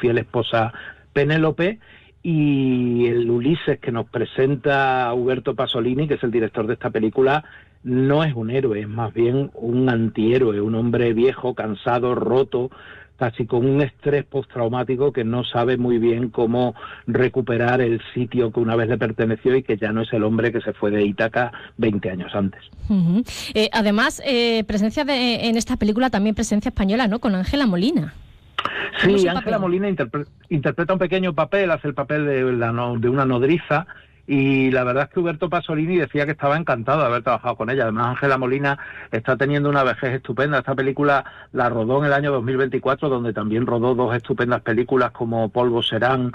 fiel esposa Penélope. Y el Ulises que nos presenta Uberto Pasolini, que es el director de esta película, no es un héroe, es más bien un antihéroe, un hombre viejo, cansado, roto, casi con un estrés postraumático que no sabe muy bien cómo recuperar el sitio que una vez le perteneció y que ya no es el hombre que se fue de Ítaca 20 años antes. Uh-huh. Además, presencia en esta película también presencia española, ¿no? Con Ángela Molina. Sí, Ángela Molina interpreta un pequeño papel, hace el papel de una nodriza, y la verdad es que Uberto Pasolini decía que estaba encantado de haber trabajado con ella. Además, Ángela Molina está teniendo una vejez estupenda. Esta película la rodó en el año 2024, donde también rodó dos estupendas películas como Polvo Serán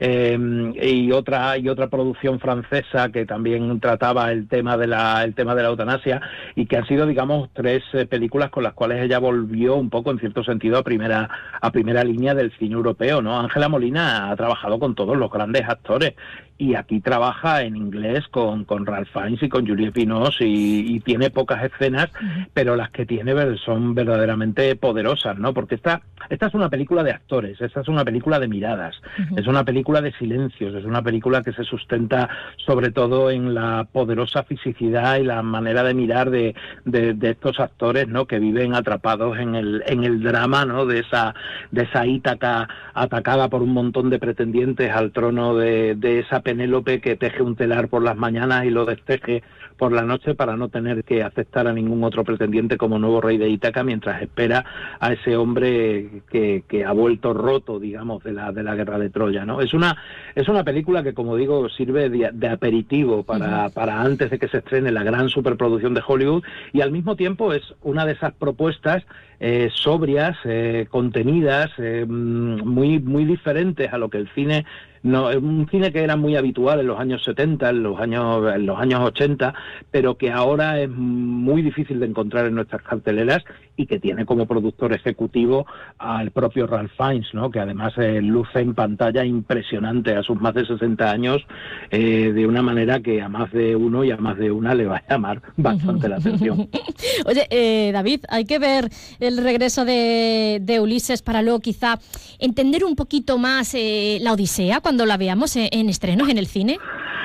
y otra producción francesa que también trataba el tema de la eutanasia, y que han sido, digamos, tres películas con las cuales ella volvió un poco, en cierto sentido, a primera línea del cine europeo, ¿no? Ángela Molina ha trabajado con todos los grandes actores, y aquí trabaja en inglés con Ralph Fiennes y con Juliette Binoche, y tiene pocas escenas, pero las que tiene son verdaderamente poderosas, ¿no? Porque esta es una película de actores, esta es una película de miradas, es una película de silencios, es una película que se sustenta sobre todo en la poderosa fisicidad y la manera de mirar de estos actores, ¿no? Que viven atrapados en el drama, ¿no? De esa Ítaca atacada por un montón de pretendientes al trono de esa Penélope que teje un telar por las mañanas y lo desteje por la noche para no tener que aceptar a ningún otro pretendiente como nuevo rey de Ítaca, mientras espera a ese hombre que ha vuelto roto, digamos, de la guerra de Troya, ¿no? Es una película que, como digo, sirve de aperitivo para antes de que se estrene la gran superproducción de Hollywood, y al mismo tiempo es una de esas propuestas sobrias, contenidas, muy, muy diferentes a lo que el cine... No, es un cine que era muy habitual en los años 70, en los años 80, pero que ahora es muy difícil de encontrar en nuestras carteleras, y que tiene como productor ejecutivo al propio Ralph Fiennes, ¿no? Que además luce en pantalla impresionante a sus más de 60 años, de una manera que a más de uno y a más de una le va a llamar bastante la atención. Oye, David, hay que ver el regreso de Ulises para luego quizá entender un poquito más la Odisea cuando la veamos en estrenos en el cine.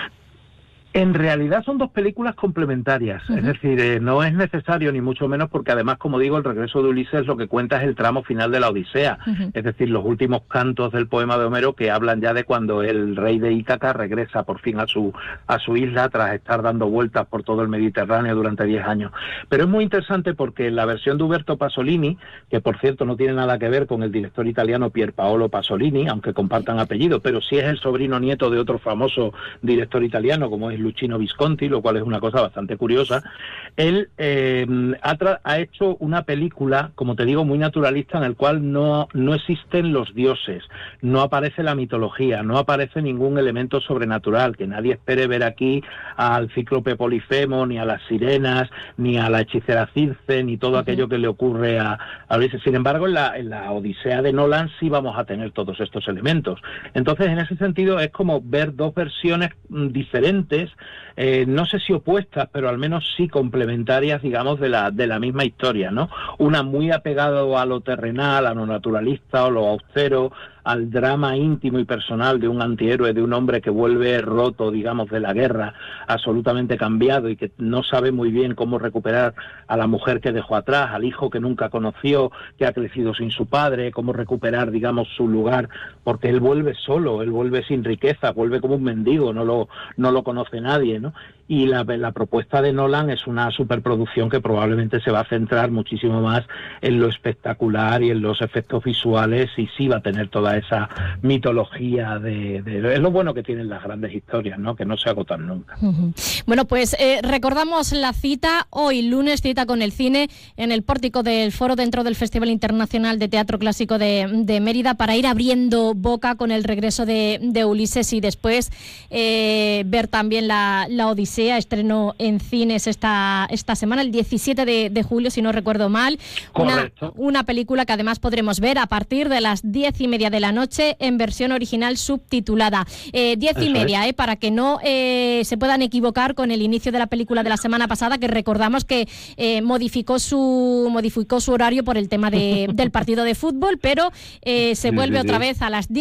En realidad son dos películas complementarias, es decir, no es necesario ni mucho menos, porque además, como digo, el regreso de Ulises lo que cuenta es el tramo final de la Odisea, es decir, los últimos cantos del poema de Homero, que hablan ya de cuando el rey de Ítaca regresa por fin a su isla tras estar dando vueltas por todo el Mediterráneo durante 10 años. Pero es muy interesante porque la versión de Uberto Pasolini, que por cierto no tiene nada que ver con el director italiano Pier Paolo Pasolini, aunque compartan apellido, pero sí es el sobrino nieto de otro famoso director italiano como es Luchino Visconti, lo cual es una cosa bastante curiosa. Él ha hecho una película, como te digo, muy naturalista, en el cual no existen los dioses, no aparece la mitología, no aparece ningún elemento sobrenatural, que nadie espere ver aquí al cíclope Polifemo, ni a las sirenas, ni a la hechicera Circe, ni todo aquello que le ocurre a Ulises. Sin embargo, en la Odisea de Nolan sí vamos a tener todos estos elementos. Entonces, en ese sentido, es como ver dos versiones diferentes, no sé si opuestas, pero al menos sí complementarias, digamos, de la misma historia, ¿no? Una muy apegada a lo terrenal, a lo naturalista, o lo austero, al drama íntimo y personal de un antihéroe, de un hombre que vuelve roto, digamos, de la guerra, absolutamente cambiado, y que no sabe muy bien cómo recuperar a la mujer que dejó atrás, al hijo que nunca conoció, que ha crecido sin su padre, cómo recuperar, digamos, su lugar, porque él vuelve solo, él vuelve sin riqueza, vuelve como un mendigo, no lo conoce nadie, ¿no? Y la propuesta de Nolan es una superproducción que probablemente se va a centrar muchísimo más en lo espectacular y en los efectos visuales, y sí va a tener toda esa mitología es lo bueno que tienen las grandes historias, ¿no? Que no se agotan nunca. Bueno, pues recordamos la cita hoy lunes, cita con el cine en el pórtico del Foro dentro del Festival Internacional de Teatro Clásico de Mérida, para ir abriendo boca con el regreso de Ulises, y después ver también la Odisea, estreno en cines esta semana, el 17 de julio, si no recuerdo mal. Una película que además podremos ver a partir de las 10:30 de la noche en versión original subtitulada. 10:30, para que no se puedan equivocar con el inicio de la película de la semana pasada, que recordamos que modificó su horario por el tema del partido de fútbol, pero se vuelve otra vez a las 10.